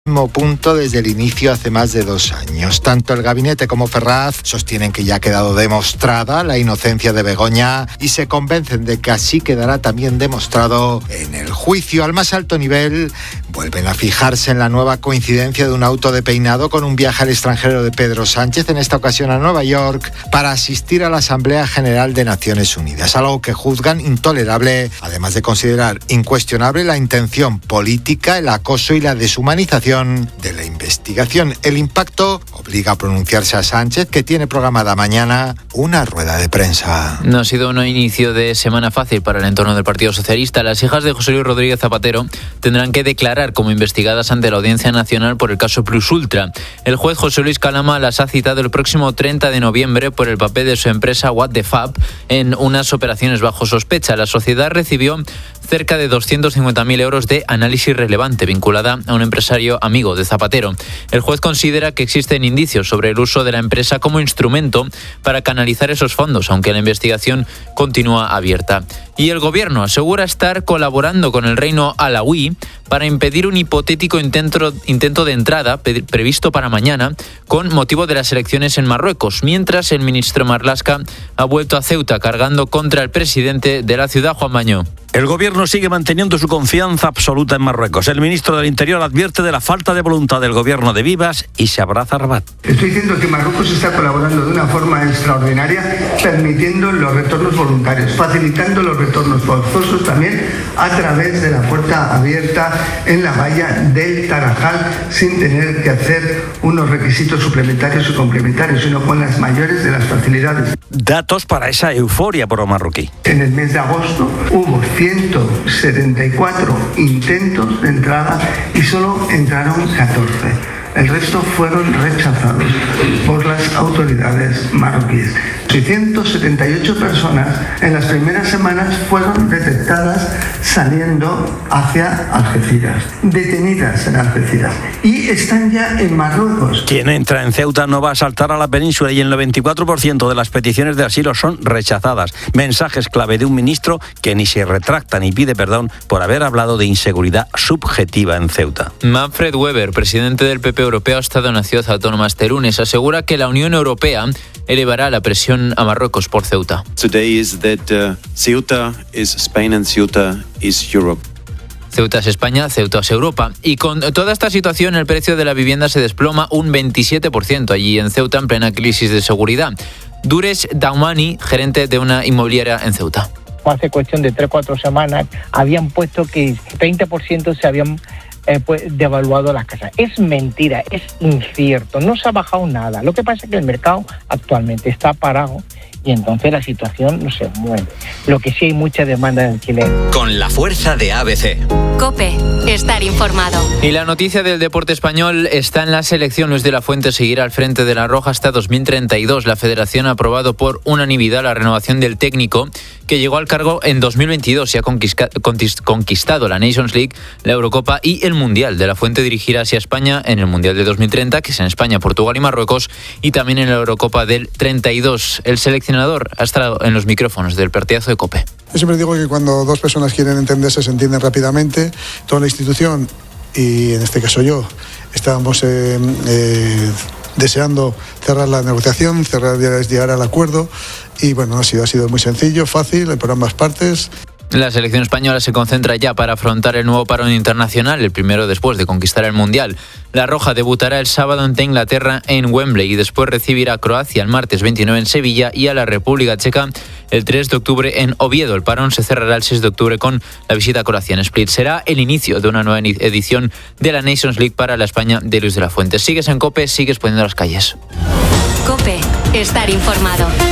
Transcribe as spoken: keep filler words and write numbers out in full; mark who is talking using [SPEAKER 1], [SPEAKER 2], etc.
[SPEAKER 1] mismo punto desde el inicio hace más de dos años. Tanto el gabinete como Ferraz sostienen que ya ha quedado demostrada la inocencia de Begoña y se convencen de que así quedará también demostrado en el juicio al más alto nivel. Vuelven a fijarse en la nueva coincidencia de un auto de peinado con un viaje al extranjero de Pedro Sánchez, en esta ocasión a Nueva York, para asistir a la Asamblea General de Naciones Unidas, algo que juzgan intolerable, además de considerar incuestionable la intención política, el acoso y la deshumanización de la investigación. El impacto obliga a pronunciarse a Sánchez, que tiene programada mañana una rueda de prensa.
[SPEAKER 2] No ha sido un inicio de semana fácil para el entorno del Partido Socialista. Las hijas de José Luis Rodríguez Zapatero tendrán que declarar como investigadas ante la Audiencia Nacional por el caso Plus Ultra. El juez José Luis Calama las ha citado el próximo treinta de noviembre por el papel de su empresa What the Fab en unas operaciones bajo sospecha. La sociedad recibió cerca de doscientos cincuenta mil euros de análisis relevante vinculada a un empresario amigo de Zapatero. El juez considera que existen indicios sobre el uso de la empresa como instrumento para canalizar esos fondos, aunque la investigación continúa abierta. Y el gobierno asegura estar colaborando con el reino alauí para impedir un hipotético intento, intento de entrada pe- previsto para mañana con motivo de las elecciones en Marruecos, mientras el ministro Marlaska ha vuelto a Ceuta cargando contra el presidente de la ciudad, Juan Bañó.
[SPEAKER 3] El gobierno sigue manteniendo su confianza absoluta en Marruecos. El ministro del Interior advierte de la falta de voluntad del gobierno de Vivas y se abraza a Rabat.
[SPEAKER 4] Estoy diciendo que Marruecos está colaborando de una forma extraordinaria, permitiendo los retornos voluntarios, facilitando los retornos forzosos también a través de la puerta abierta en la valla del Tarajal, sin tener que hacer unos requisitos suplementarios o complementarios, sino con las mayores de las facilidades.
[SPEAKER 3] Datos para esa euforia por lo marroquí.
[SPEAKER 4] En el mes de agosto hubo ciento setenta y cuatro intentos de entrada y solo entraron catorce. El resto fueron rechazados por las autoridades marroquíes. seiscientas setenta y ocho personas en las primeras semanas fueron detectadas saliendo hacia Algeciras, detenidas en Algeciras, y están ya en Marruecos.
[SPEAKER 3] Quien entra en Ceuta no va a saltar a la península y el noventa y cuatro por ciento de las peticiones de asilo son rechazadas. Mensajes clave de un ministro que ni se retracta ni pide perdón por haber hablado de inseguridad subjetiva en Ceuta.
[SPEAKER 2] Manfred Weber, presidente del P P Europeo, ha estado en la ciudad autónoma este lunes. Asegura que la Unión Europea elevará la presión a Marruecos por Ceuta.
[SPEAKER 5] Today is that uh, Ceuta is Spain and Ceuta is Europe.
[SPEAKER 2] Ceuta es España, Ceuta es Europa. Y con toda esta situación, el precio de la vivienda se desploma un veintisiete por ciento allí en Ceuta, en plena crisis de seguridad. Dures Daumani, gerente de una inmobiliaria en Ceuta.
[SPEAKER 6] Hace cuestión de tres o cuatro semanas habían puesto que treinta por ciento se habían eh, pues, devaluado las casas. Es mentira, es incierto, no se ha bajado nada. Lo que pasa es que el mercado actualmente está parado y entonces la situación no se mueve. Lo que sí hay mucha demanda de alquiler.
[SPEAKER 7] Con la fuerza de A B C.
[SPEAKER 8] COPE, estar informado.
[SPEAKER 2] Y la noticia del deporte español está en la selección. Luis de la Fuente seguirá al frente de la Roja hasta dos mil treinta y dos. La Federación ha aprobado por unanimidad la renovación del técnico, que llegó al cargo en dos mil veintidós y ha conquistado la Nations League, la Eurocopa y el Mundial. De la Fuente dirigirá hacia España en el Mundial de dos mil treinta, que es en España, Portugal y Marruecos, y también en la Eurocopa del treinta y dos. El seleccionador ha estado en los micrófonos del partidazo de COPE.
[SPEAKER 9] Yo siempre digo que cuando dos personas quieren entenderse, se entienden rápidamente. Toda la institución, y en este caso yo, estábamos eh, eh, deseando cerrar la negociación, cerrar, llegar al acuerdo, y bueno, ha sido, ha sido muy sencillo, fácil, por ambas partes.
[SPEAKER 2] La selección española se concentra ya para afrontar el nuevo parón internacional, el primero después de conquistar el Mundial. La Roja debutará el sábado ante Inglaterra en Wembley y después recibirá a Croacia el martes veintinueve en Sevilla y a la República Checa el tres de octubre en Oviedo. El parón se cerrará el seis de octubre con la visita a Croacia en Split. Será el inicio de una nueva edición de la Nations League para la España de Luis de la Fuente. Sigues en COPE, sigues poniendo las calles.
[SPEAKER 8] COPE, estar informado.